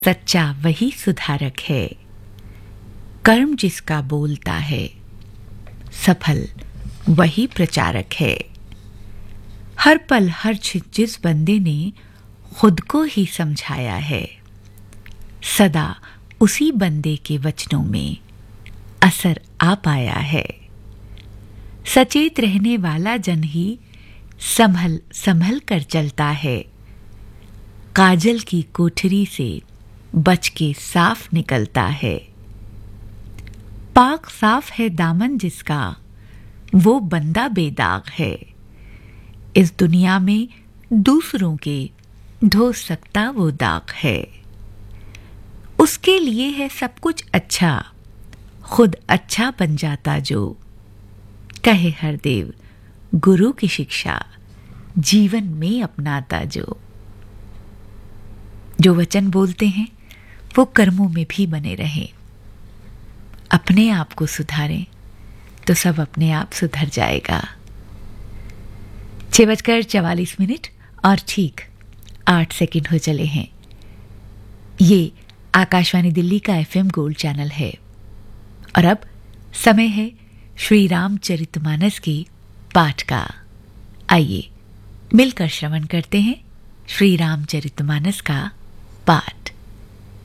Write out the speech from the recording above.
सच्चा वही सुधारक है, कर्म जिसका बोलता है, सफल वही प्रचारक है। हर पल हर क्षण जिस बंदे ने खुद को ही समझाया है, सदा उसी बंदे के वचनों में असर आ पाया है। सचेत रहने वाला जन ही संभल संभल कर चलता है, काजल की कोठरी से बच के साफ निकलता है। पाक साफ है दामन जिसका, वो बंदा बेदाग है। इस दुनिया में दूसरों के धो सकता वो दाग है। उसके लिए है सब कुछ अच्छा, खुद अच्छा बन जाता जो। कहे हरदेव गुरु की शिक्षा, जीवन में अपनाता जो। जो वचन बोलते हैं वो कर्मों में भी बने रहें। अपने आप को सुधारें तो सब अपने आप सुधर जाएगा। 6:44 और ठीक 8 सेकंड हो चले हैं। ये आकाशवाणी दिल्ली का FM गोल्ड चैनल है और अब समय है श्री रामचरितमानस की पाठ का। आइए मिलकर श्रवण करते हैं श्री रामचरितमानस का पाठ।